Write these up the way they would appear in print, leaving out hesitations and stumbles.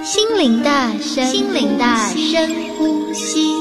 心灵的深呼吸。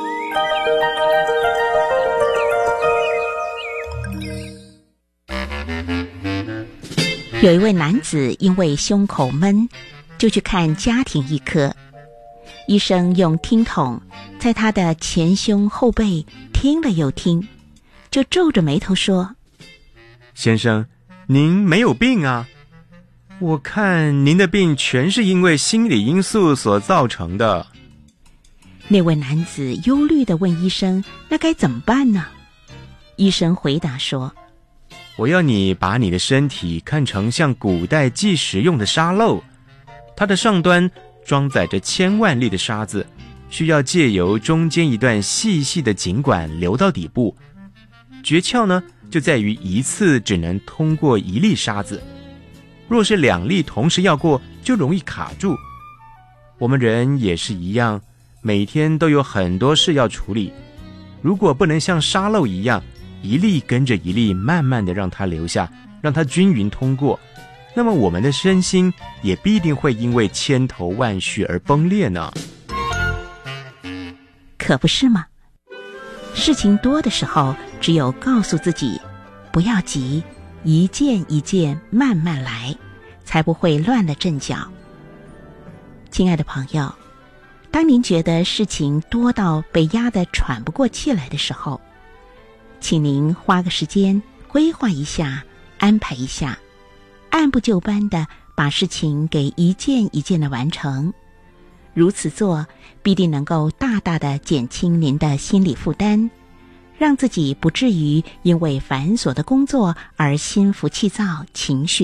有一位男子因为胸口闷，就去看家庭医科。医生用听筒在他的前胸后背听了又听，就皱着眉头说： 先生，您没有病啊？我看您的病全是因为心理因素所造成的。 那位男子忧虑地问医生：那该怎么办呢？医生回答说： 我要你把你的身体看成像古代计时用的沙漏，它的上端装载着千万粒的沙子，需要借由中间一段细细的井管流到底部。诀窍呢，就在于一次只能通过一粒沙子，若是2粒同时要过，就容易卡住。我们人也是一样，每天都有很多事要处理，如果不能像沙漏一样一粒跟着一粒慢慢的让它流下，让它均匀通过，那么我们的身心也必定会因为千头万绪而崩裂呢。 可不是吗？事情多的时候，只有告诉自己不要急，一件一件慢慢来，才不会乱了阵脚。亲爱的朋友，当您觉得事情多到被压得喘不过气来的时候，请您花个时间规划一下，安排一下，按部就班地把事情给一件一件地完成。如此做，必定能够大大地减轻您的心理负担，让自己不至于因为繁琐的工作而心浮气躁，情绪